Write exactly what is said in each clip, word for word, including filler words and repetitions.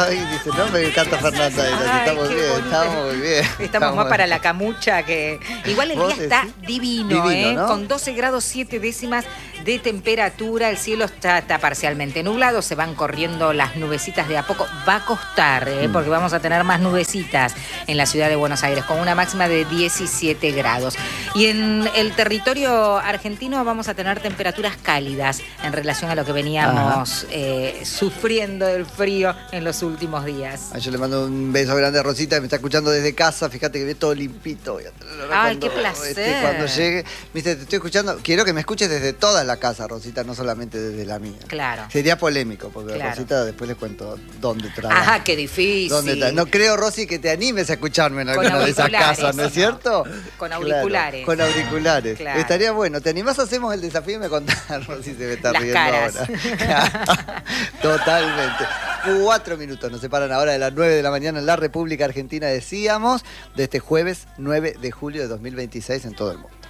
ahí, dice, no, me encanta Fernanda. Ahí, Ay, estamos bien, bonito. estamos muy bien. Estamos, estamos más bien. para la camucha que... Igual el día está divino, Divino, ¿eh? ¿no? Con doce grados siete décimas de temperatura, el cielo está, está parcialmente nublado, se van corriendo las nubecitas de a poco. Va a costar, ¿eh? Mm. Porque vamos a tener más nubecitas en la ciudad de Buenos Aires, con una máxima de diecisiete grados. Y en el territorio argentino vamos a tener temperaturas cálidas en relación a lo que veníamos eh, sufriendo del frío en los últimos días. Ay, yo le mando un beso grande a Rosita, que me está escuchando desde casa. Fíjate que ve todo limpito. Voy a tenerlo ahora Ay, cuando, qué placer. este, cuando llegue, me dice, te estoy escuchando. Quiero que me escuches desde toda la casa, Rosita, no solamente desde la mía. Claro. Sería polémico, porque Claro. Rosita después les cuento dónde trabaja. Ajá, qué difícil. ¿Dónde tra- No creo, Rosy, que te animes a escucharme en Con alguna de esas auriculares, casas, ¿no es ¿no? cierto? Con Claro, auriculares. con auriculares. Claro. Estaría bueno. ¿Te animás? Hacemos el desafío y me contás, Rosy, se me está Las riendo caras. ahora. Totalmente. Cuatro minutos nos separan ahora de las nueve de la mañana en la República Argentina, decíamos, de este jueves nueve de julio de dos mil veintiséis en todo el mundo.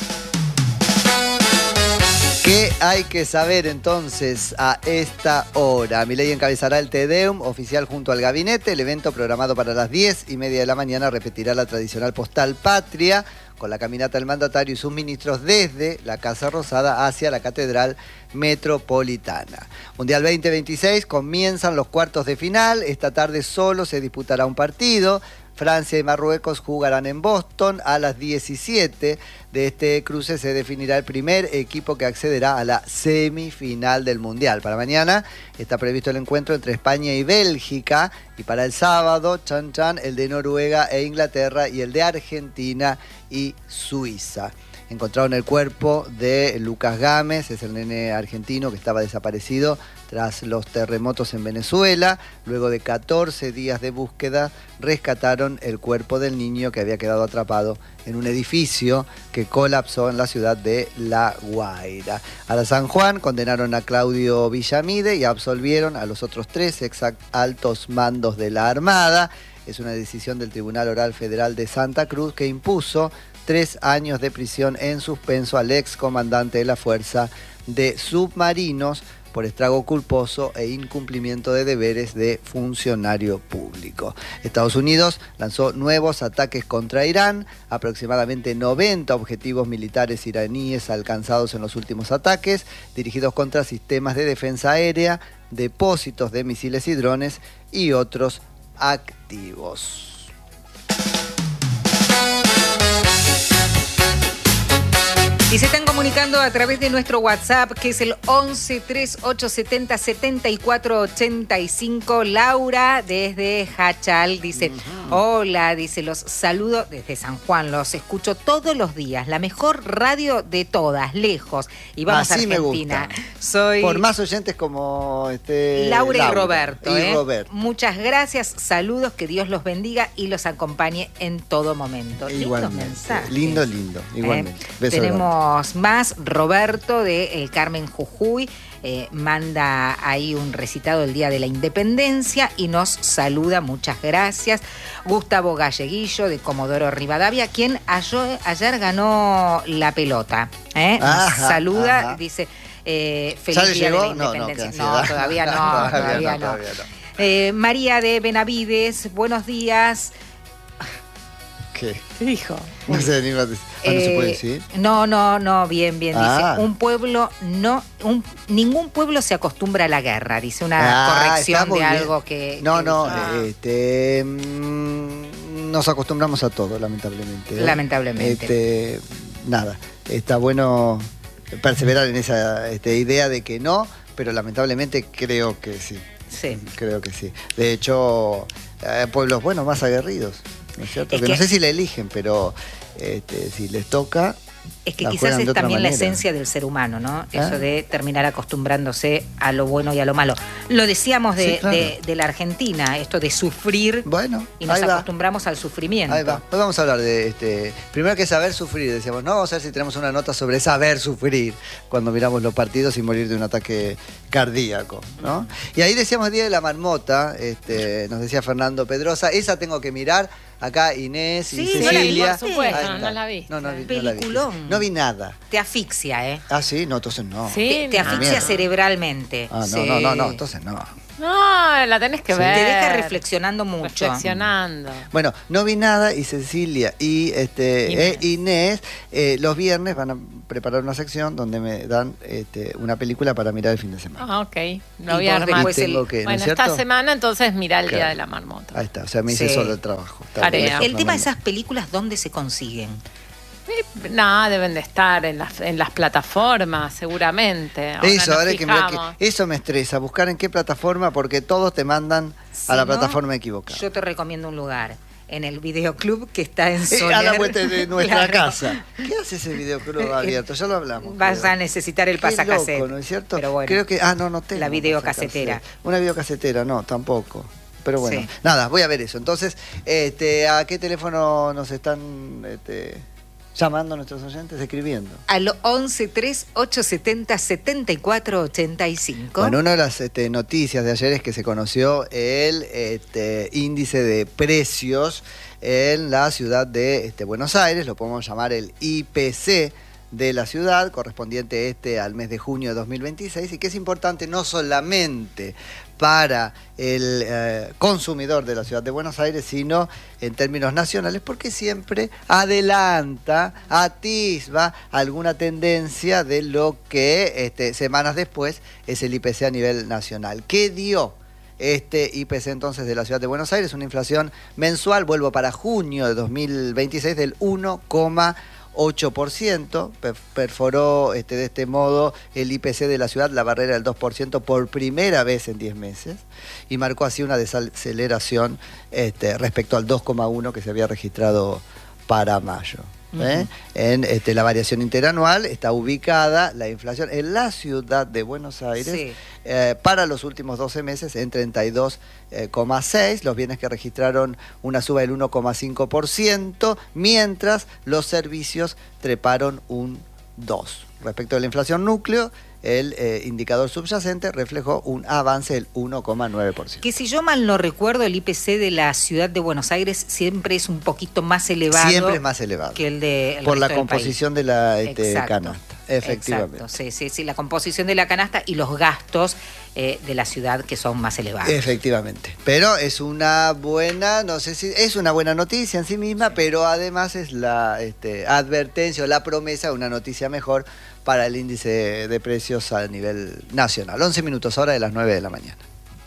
¿Qué hay que saber entonces a esta hora? Milei encabezará el Te Deum oficial junto al gabinete. El evento programado para las diez y media de la mañana repetirá la tradicional postal patria con la caminata del mandatario y sus ministros desde la Casa Rosada hacia la Catedral Metropolitana. Mundial veinte veintiséis, comienzan los cuartos de final. Esta tarde solo se disputará un partido. Francia y Marruecos jugarán en Boston a las diecisiete. De este cruce se definirá el primer equipo que accederá a la semifinal del Mundial. Para mañana está previsto el encuentro entre España y Bélgica. Y para el sábado, chan chan, el de Noruega e Inglaterra y el de Argentina y Suiza. Encontraron el cuerpo de Lucas Gámez, es el nene argentino que estaba desaparecido tras los terremotos en Venezuela. Luego de catorce días de búsqueda, rescataron el cuerpo del niño que había quedado atrapado en un edificio que colapsó en la ciudad de La Guaira. A la San Juan condenaron a Claudio Villamide y absolvieron a los otros tres ex altos mandos de la Armada. Es una decisión del Tribunal Oral Federal de Santa Cruz que impuso tres años de prisión en suspenso al ex comandante de la Fuerza de Submarinos por estrago culposo e incumplimiento de deberes de funcionario público. Estados Unidos lanzó nuevos ataques contra Irán, aproximadamente noventa objetivos militares iraníes alcanzados en los últimos ataques, dirigidos contra sistemas de defensa aérea, depósitos de misiles y drones y otros activos. Y se están comunicando a través de nuestro WhatsApp, que es el once treinta y ocho setenta setenta y cuatro ochenta y cinco. Laura, desde Hachal, dice, uh-huh. Hola, dice, los saludo desde San Juan, los escucho todos los días, la mejor radio de todas, lejos. Y vamos Así a Argentina. Me gusta. Soy Por más oyentes como este Laura, Laura y Roberto. Y ¿eh? Roberto. Muchas gracias, saludos, que Dios los bendiga y los acompañe en todo momento. Lindos mensajes. Lindo, lindo, igualmente. Eh, tenemos más. Roberto de El Carmen, Jujuy, eh, manda ahí un recitado el Día de la Independencia y nos saluda, muchas gracias. Gustavo Galleguillo de Comodoro Rivadavia, quien ayer, ayer ganó la pelota. ¿eh? Ajá, saluda, ajá. dice, eh, feliz ¿Ya le Día llegó? de la Independencia. No, no, no, todavía no, todavía, todavía no, no. todavía no. Eh, María de Benavides, buenos días. ¿Qué? ¿Qué dijo? No sé, ni más. Ah, no se puede decir. No, no, no, bien, bien. Ah. Dice, un pueblo no, un, ningún pueblo se acostumbra a la guerra. Dice una Ah, corrección está muy de bien. algo que. No, que no, dijo. este. mm, nos acostumbramos a todo, lamentablemente. ¿eh? Lamentablemente. Este, nada, está bueno perseverar en esa este, idea de que no, pero lamentablemente creo que sí. Sí. Creo que sí. De hecho, hay pueblos, bueno, más aguerridos. ¿No es cierto? Es que, que no sé si le eligen, pero este, si les toca. Es que la quizás juegan de es otra también la manera. esencia del ser humano, ¿no? ¿Ah? Eso de terminar acostumbrándose a lo bueno y a lo malo. Lo decíamos de, Sí, claro. de, de la Argentina, esto de sufrir. Bueno, y nos ahí va. acostumbramos al sufrimiento. Ahí va. Hoy vamos a hablar de este. Primero que saber sufrir, decíamos, no, vamos a ver si tenemos una nota sobre saber sufrir cuando miramos los partidos y morir de un ataque cardíaco, ¿no? Y ahí decíamos el Día de la Marmota, este, nos decía Fernando Pedrosa, esa tengo que mirar. Acá Inés y Sí, Cecilia. por supuesto, Ahí no, está. no la vi. No, no, vi, no la vi. Peliculón. No vi nada. Te asfixia, ¿eh? Ah, sí, no, entonces no. Sí, Te, te no. asfixia cerebralmente. Ah, no, Sí. no, no, no, entonces no. No, la tenés que Sí. ver. Te deja reflexionando mucho. Reflexionando. Bueno, no vi nada y Cecilia y este Inés, eh, Inés eh, los viernes van a preparar una sección donde me dan este, una película para mirar el fin de semana. Ah, ok. Lo Y voy a vos armar. después el- Tengo que, ¿no Bueno, es cierto? esta semana entonces mirá el Claro. Día de la Marmota. Ahí está, o sea, me hice Sí. solo el trabajo. Está Tarea. bien. El tema de esas películas, ¿dónde se consiguen? Eh, No, deben de estar en las, en las plataformas, seguramente. Ahora Eso, nos ahora hay que mirar fijamos. que eso me estresa, buscar en qué plataforma, porque todos te mandan Si a la no, plataforma equivocada. Yo te recomiendo un lugar. En el videoclub que está en Eh, Soler. a la vuelta de nuestra Claro. casa. ¿Qué hace ese videoclub abierto? Ya lo hablamos. Vas creo. a necesitar el Qué pasacassette. loco, ¿no es cierto? Pero bueno, Creo que, ah, no, no tengo. la videocasetera. pasacassette. Una videocasetera, no, tampoco. Pero bueno, Sí. nada, voy a ver eso. Entonces, este, ¿a qué teléfono nos están este, llamando nuestros oyentes? Escribiendo. al once tres ocho setenta setenta y cuatro ochenta y cinco. Bueno, una de las este, noticias de ayer es que se conoció el este, índice de precios en la ciudad de este, Buenos Aires, lo podemos llamar el I P C de la ciudad, correspondiente este al mes de junio de dos mil veintiséis, y que es importante no solamente para el eh, consumidor de la ciudad de Buenos Aires, sino en términos nacionales, porque siempre adelanta, atisba alguna tendencia de lo que este, semanas después es el I P C a nivel nacional. ¿Qué dio este I P C entonces de la ciudad de Buenos Aires? Una inflación mensual, vuelvo para junio de dos mil veintiséis, del uno coma ocho por ciento, perforó este, de este modo el I P C de la ciudad la barrera del dos por ciento por primera vez en diez meses y marcó así una desaceleración este, respecto al dos coma uno que se había registrado para mayo. ¿eh? Uh-huh. En este, la variación interanual está ubicada la inflación en la ciudad de Buenos Aires sí. eh, para los últimos doce meses en treinta y dos coma seis, los bienes que registraron una suba del uno coma cinco por ciento, mientras los servicios treparon un dos por ciento. Respecto a la inflación núcleo, el eh, indicador subyacente reflejó un avance del uno coma nueve por ciento. Que si yo mal no recuerdo, el I P C de la ciudad de Buenos Aires siempre es un poquito más elevado. Siempre es más elevado. Que el de el Por la del composición país. de la este, canasta. Efectivamente. Exacto, sí, sí, sí, la composición de la canasta y los gastos eh, de la ciudad que son más elevados. Efectivamente. Pero es una buena, no sé si es una buena noticia en sí misma, sí. Pero además es la este, advertencia o la promesa de una noticia mejor para el índice de, de precios a nivel nacional. once minutos ahora de las nueve de la mañana.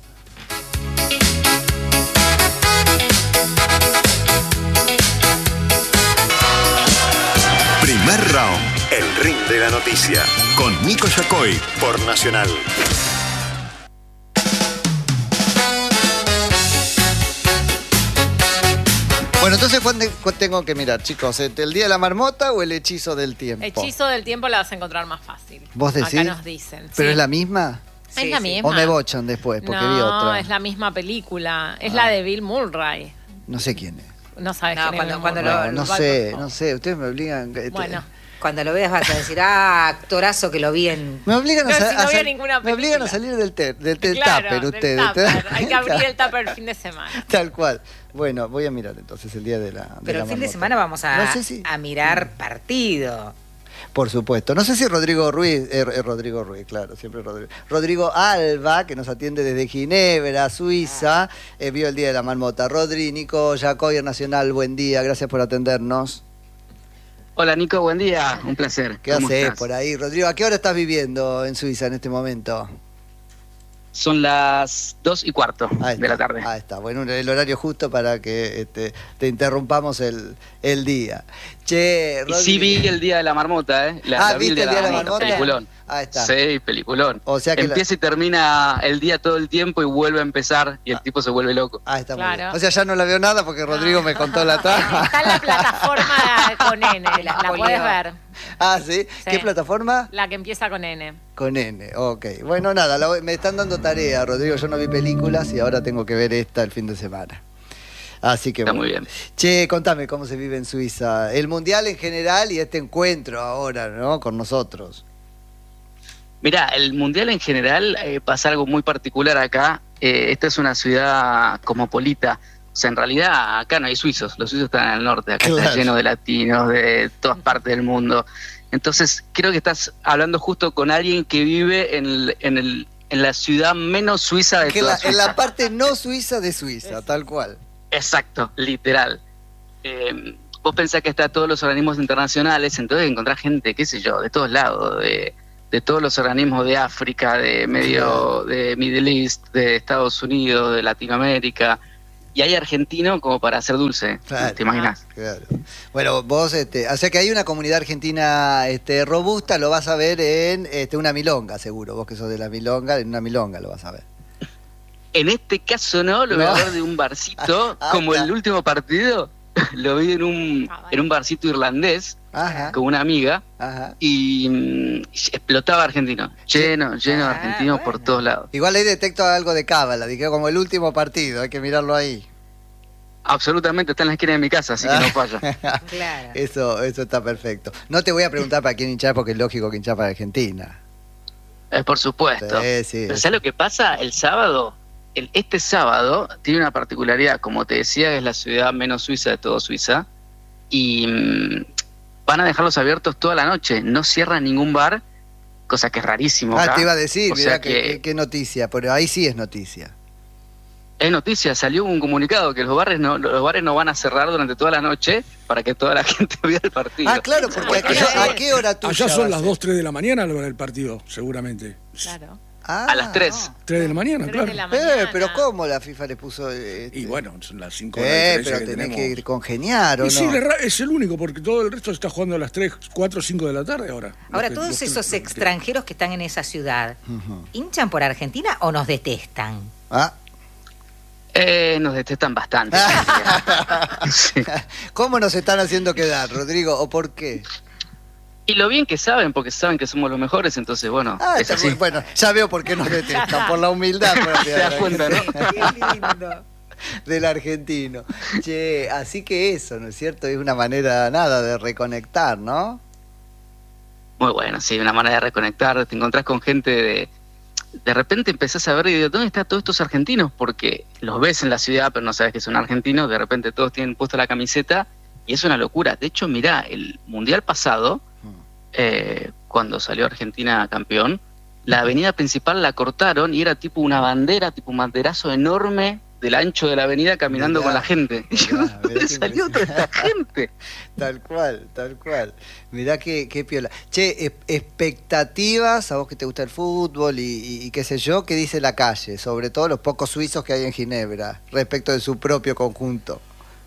Primer round. El ring de la noticia. Con Nico Yacoy por Nacional. Bueno, entonces, ¿cuándo tengo que mirar, chicos? ¿El día de la marmota o el hechizo del tiempo? Hechizo del tiempo la vas a encontrar más fácil. ¿Vos decís? Acá nos dicen. ¿Pero sí. es la misma? Es sí, la sí. misma. ¿O me bochan después? Porque no, vi otra. No, es la misma película. Es ah. la de Bill Murray. No sé quién es. No sabes no, quién cuando, es. Cuando no, lo, no lo, sé, no sé. Ustedes me obligan... Este, bueno. Cuando lo veas vas a decir, ah, actorazo que lo vi en... Me obligan a, no, sa- si no a, vio sal- ninguna me obligan a película. salir del, ter- del, del Claro, tupper del ustedes. tupper. Hay que abrir el tupper el fin de semana. Tal cual. Bueno, voy a mirar entonces el día de la de Pero la el fin de marmota. semana vamos a, No sé si- a mirar partido. Por supuesto. No sé si Rodrigo Ruiz, eh, eh, Rodrigo Ruiz, claro, siempre Rodrigo. Rodrigo Alba, que nos atiende desde Ginebra, Suiza, eh, vio el Día de la Marmota. Rodri, Nico, Jacoy, Nacional, buen día, gracias por atendernos. Hola Nico, buen día, un placer. ¿Qué ¿Cómo haces estás? por ahí? Rodrigo, ¿a qué hora estás viviendo en Suiza en este momento? Son las dos y cuarto Ahí de la está, tarde. Ahí está, bueno, el horario justo para que este, te interrumpamos el, el día. Che, Y sí vi el Día de la Marmota, ¿eh? La, ah, la vi ¿viste el Día de la Marmota? Peliculón. Ahí está. Sí, peliculón. O sea que Empieza la... y termina el día todo el tiempo y vuelve a empezar y el ah. tipo se vuelve loco. Ah, está Claro. muy bien. O sea, ya no la veo nada porque Rodrigo No. me contó la trama. Está en la plataforma con N, la, la puedes ver. Ah, ¿sí? Sí. ¿Qué plataforma? La que empieza con N. Con N, ok. Bueno, nada, la voy- me están dando tarea, Rodrigo. Yo no vi películas y ahora tengo que ver esta el fin de semana. Así que Está bueno. muy bien. Che, contame cómo se vive en Suiza. El Mundial en general y este encuentro ahora, ¿no? Con nosotros. Mirá, el Mundial en general eh, pasa algo muy particular acá. Eh, esta es una ciudad cosmopolita. O sea, en realidad acá no hay suizos. Los suizos están en el norte. Acá Claro. está lleno de latinos, de todas partes del mundo. Entonces, creo que estás hablando justo con alguien que vive en el, en el en la ciudad menos suiza de Que toda la, Suiza. en la parte no suiza de Suiza, tal cual. Exacto, literal. Eh, vos pensás que está todos los organismos internacionales, entonces encontrás gente, qué sé yo, de todos lados, de, de todos los organismos de África, de medio, de Middle East, de Estados Unidos, de Latinoamérica, y hay argentino como para hacer dulce, Claro. ¿te imaginas? Claro. Bueno, vos, este, o sea que hay una comunidad argentina este, robusta, lo vas a ver en este, una milonga, seguro. Vos que sos de la milonga, en una milonga lo vas a ver. En este caso no, lo voy No. a ver de un barcito, Ah, como está. el último partido, lo vi en un, Ah, bueno. en un barcito irlandés, Ajá, con una amiga, ajá. y mm, explotaba argentino, lleno, lleno de Ah, argentinos por bueno. todos lados. Igual ahí detecto algo de cábala, dije como el último partido, hay que mirarlo ahí. Absolutamente, está en la esquina de mi casa, así que no falla. Claro. Eso, eso está perfecto. No te voy a preguntar para quién hinchar, porque es lógico que hinchar para Argentina. Eh, por supuesto. Sí, sí. Pero ¿sabes lo que pasa? El sábado, el, este sábado, tiene una particularidad. Como te decía, es la ciudad menos suiza de todo Suiza. Y mm, van a dejarlos abiertos toda la noche. No cierran ningún bar, cosa que es rarísimo Ah, acá. te iba a decir, O mirá sea qué, que- qué- qué noticia, pero ahí sí es noticia. Es noticia, salió un comunicado que los bares no, los bares no van a cerrar durante toda la noche para que toda la gente vea el partido. Ah, claro, porque ¿a qué, a qué hora tú Allá son las dos, tres de la mañana lo del partido, seguramente. Claro. A las tres. tres de la mañana, Tres claro. de la Eh, mañana. pero ¿cómo la FIFA le puso? eh, Y este? bueno, son las cinco horas de Eh, diferencia pero que tenés tenemos. que congeniar, ¿o Y no? sí, le ra- es el único, porque todo el resto está jugando a las tres, cuatro, cinco de la tarde ahora. Ahora, Los que- todos los que- esos los que- extranjeros que están en esa ciudad, Ujú. ¿hinchan por Argentina o nos detestan? Ah. Eh, nos detestan bastante. Sí. ¿Cómo nos están haciendo quedar, Rodrigo? ¿O por qué? Y lo bien que saben, porque saben que somos los mejores, entonces bueno, Ah, es está así. muy- bueno, ya veo por qué nos detestan, por la humildad propia Te de das la cuenta, ¿no? Qué lindo. del argentino. Che, así que eso, ¿no es cierto? Es una manera, nada, de reconectar, ¿no? Muy bueno, sí, una manera de reconectar. Te encontrás con gente de... De repente empezás a ver y digo, ¿dónde están todos estos argentinos? Porque los ves en la ciudad, pero no sabes que son argentinos. De repente todos tienen puesta la camiseta y es una locura. De hecho, mirá, el Mundial pasado, eh, cuando salió Argentina campeón, la avenida principal la cortaron y era tipo una bandera, tipo un banderazo enorme del ancho de la avenida caminando Mirá, con la gente. Y yo, mirá, mirá ¿dónde qué salió toda esta gente? Tal cual, tal cual. Mirá qué, qué piola. Che, e- expectativas, a vos que te gusta el fútbol y, y- y qué sé yo, ¿qué dice la calle? Sobre todo los pocos suizos que hay en Ginebra, respecto de su propio conjunto.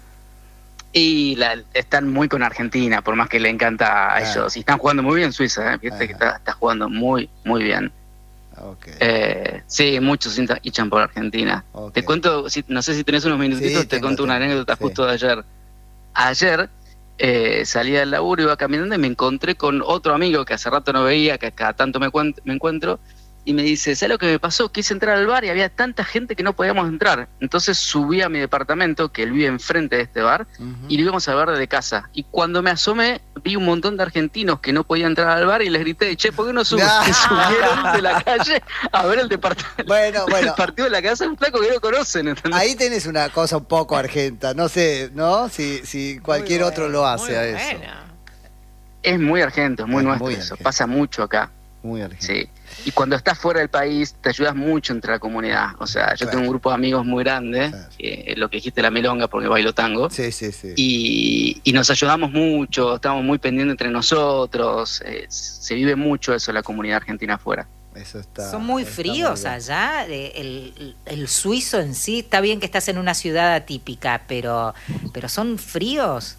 Y la- están muy con Argentina, por más que le encanta a Claro. ellos. Y están jugando muy bien Suiza, ¿eh? Fíjate que Ajá. está, está jugando muy, muy bien. Ok. Eh, sí, muchos hincha- hinchan por Argentina. Ok. Te cuento, si- no sé si tenés unos minutitos, Sí, te tengo, cuento una tengo, anécdota sí. justo de ayer. Ayer eh, salí del laburo, iba caminando y me encontré con otro amigo que hace rato no veía, que cada tanto me, cuen- me encuentro, y me dice, ¿sabes lo que me pasó? Quise entrar al bar y había tanta gente que no podíamos entrar. Entonces subí a mi departamento, que él vive enfrente de este bar, Ujú. y lo íbamos a ver desde casa. Y cuando me asomé, vi un montón de argentinos que no podían entrar al bar y les grité, che, ¿por qué no suben? Ah. Que subieron de la calle a ver el, departamento Bueno, bueno. el partido de la casa, un flaco que no conocen, ¿entendés? Ahí tenés una cosa un poco argenta, no sé, ¿no? Si, si cualquier Muy otro bueno, lo hace Muy a eso. bueno. Es muy argento, es muy Es nuestro muy eso. argento. Pasa mucho acá, Muy argento. sí. Y cuando estás fuera del país, te ayudas mucho entre la comunidad. O sea, yo Claro. tengo un grupo de amigos muy grande, Claro. que, lo que dijiste la milonga, porque bailo tango. Sí, sí, sí. Y, y nos ayudamos mucho, estamos muy pendientes entre nosotros, eh, se vive mucho eso en la comunidad argentina afuera. Eso está. Son muy está fríos bien. allá. eh, El, el suizo en sí, está bien que estás en una ciudad atípica, pero, pero son fríos.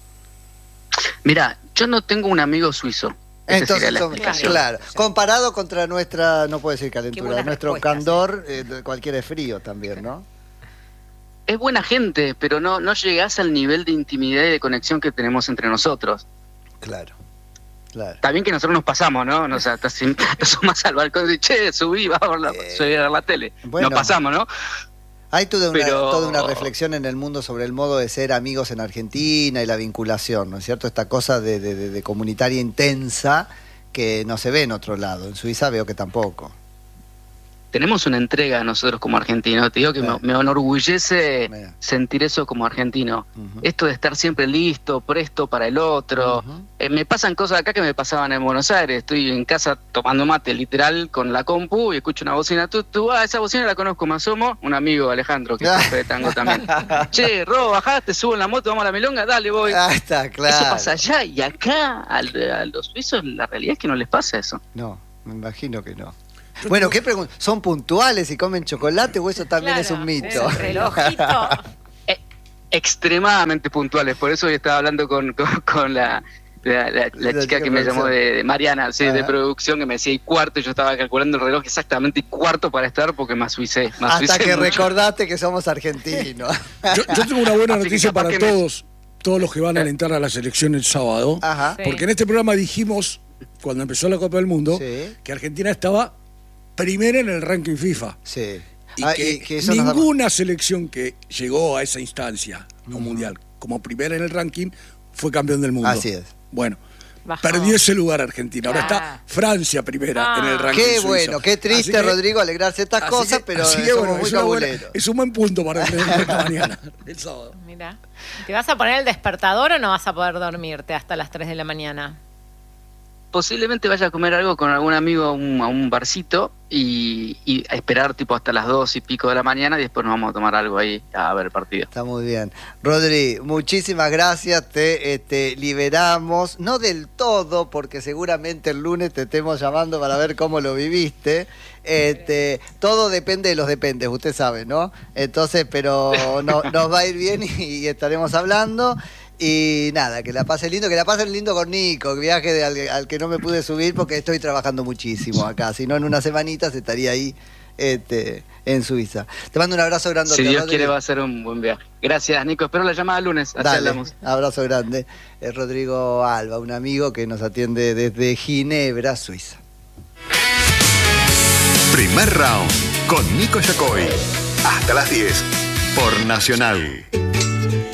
Mira, yo no tengo un amigo suizo. Esa Entonces, sería la son- explicación. claro, comparado contra nuestra, no puedo decir Qué calentura, buenas nuestro respuestas, candor, eh, de- cualquiera es frío también, ¿no? Es buena gente, pero no, no llegás al nivel de intimidad y de conexión que tenemos entre nosotros. Claro, claro. Está bien que nosotros nos pasamos, ¿no? O sea, te asomas al balcón y dices, che, subí, vamos a la, Eh, subí a ver la tele. bueno. Nos pasamos, ¿no? Hay toda una, Pero- toda una reflexión en el mundo sobre el modo de ser amigos en Argentina y la vinculación, ¿no es cierto? Esta cosa de, de- de- de comunitaria intensa que no se ve en otro lado. En Suiza veo que tampoco. tenemos una entrega nosotros como argentinos. Te digo que Bueno. me, me enorgullece Bueno. sentir eso como argentino. Ujú. Esto de estar siempre listo, presto para el otro. Ujú. Eh, me pasan cosas acá que me pasaban en Buenos Aires. Estoy en casa tomando mate, literal, con la compu y escucho una bocina. Tú, tú, ah, esa bocina la conozco, me asomo. Un amigo, Alejandro, que es profe de tango también. Che, Ro, bajaste, subo en la moto, vamos a la milonga, dale, voy. Ah, está claro. Eso pasa allá y acá al- a los suizos la realidad es que no les pasa eso. No, me imagino que no. Bueno, ¿qué pregunta? ¿Son puntuales y comen chocolate o eso también es Claro, un mito? el relojito. Eh, extremadamente puntuales, por eso hoy estaba hablando con, con, con la, la, la- la La chica chica que me producción. llamó de, de Mariana, sí, de Ajá. producción, que me decía y cuarto, y yo estaba calculando el reloj exactamente y cuarto para estar porque me asuicé. Me Hasta asuicé que mucho. recordaste que somos argentinos. Yo, yo tengo una buena Así que noticia capaz para que me- todos, todos los que van a alentar a la selección el sábado. Ajá. Sí. Porque en este programa dijimos, cuando empezó la Copa del Mundo, Sí. que Argentina estaba primera en el ranking FIFA. Sí. Y Ah, que, y que eso nos da- ninguna selección que llegó a esa instancia, no mundial, como primera en el ranking, fue campeón del mundo. Así es. Bueno, Bajó. perdió ese lugar Argentina. Ahora Ah. está Francia primera Ah. en el ranking Qué suizo. bueno, qué triste, Así que- Rodrigo, alegrarse estas así cosas, que- pero así que, somos bueno, muy es, una buena- cabuleros. es un buen punto para tener en cuenta mañana, el sábado. Mira. ¿Te vas a poner el despertador o no vas a poder dormirte hasta las tres de la mañana? Posiblemente vaya a comer algo con algún amigo a un, a un barcito y, y a esperar tipo hasta las dos y pico de la mañana y después nos vamos a tomar algo ahí a ver el partido. Está muy bien. Rodri, muchísimas gracias. Te este, liberamos, no del todo, porque seguramente el lunes te estemos llamando para ver cómo lo viviste. Este, todo depende de los dependes, usted sabe, ¿no? Entonces, pero no, nos va a ir bien y, y estaremos hablando. Y nada, que la pase lindo, que la pasen lindo con Nico, viaje de al, al que no me pude subir porque estoy trabajando muchísimo acá. Si no, en unas semanitas estaría ahí este, en Suiza. Te mando un abrazo grande. Si Dios quiere va a ser un buen viaje. Gracias, Nico. Espero la llamada el lunes. Así Dale, hablamos. abrazo grande. Es Rodrigo Alba, un amigo que nos atiende desde Ginebra, Suiza. Primer round con Nico Yacoy. Hasta las diez por Nacional.